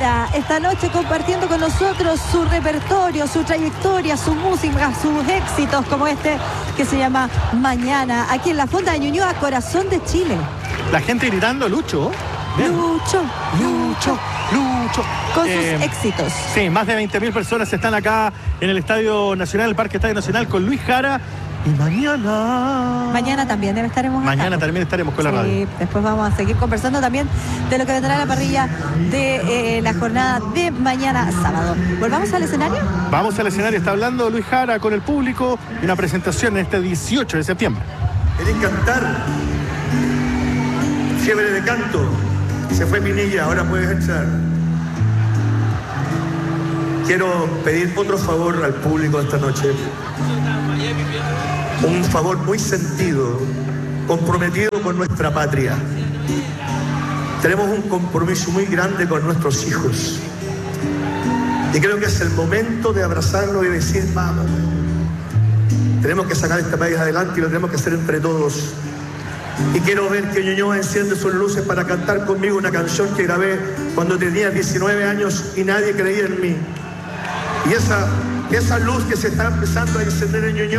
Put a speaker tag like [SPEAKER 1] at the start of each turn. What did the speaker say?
[SPEAKER 1] Jara esta noche compartiendo con nosotros su repertorio, su trayectoria, su música, sus éxitos, como este que se llama Mañana, aquí en la Fonda de Ñuñoa, corazón de Chile.
[SPEAKER 2] La gente gritando Lucho. Bien.
[SPEAKER 1] Lucho, Lucho,
[SPEAKER 2] Lucho.
[SPEAKER 1] con sus éxitos.
[SPEAKER 2] Sí, más de 20.000 personas están acá en el Estadio Nacional, el Parque Estadio Nacional, con Luis Jara. Y mañana
[SPEAKER 1] también estaremos acá.
[SPEAKER 2] Mañana también estaremos con la radio.
[SPEAKER 1] Después vamos a seguir conversando también de lo que vendrá a la parrilla de la jornada de mañana sábado. ¿Volvamos al escenario?
[SPEAKER 2] Vamos al escenario, está hablando Luis Jara con el público y una presentación en este 18 de septiembre.
[SPEAKER 3] Quería cantar. Fiebre de canto. Se fue mi niña, ahora puedes entrar. Quiero pedir otro favor al público esta noche. Un favor muy sentido, comprometido con nuestra patria. Tenemos un compromiso muy grande con nuestros hijos. Y creo que es el momento de abrazarlos y decir, vamos, tenemos que sacar este país adelante y lo tenemos que hacer entre todos. Y quiero ver que Ñuñoa enciende sus luces para cantar conmigo una canción que grabé cuando tenía 19 años y nadie creía en mí. Y esa luz que se está empezando a encender en Ñuñoa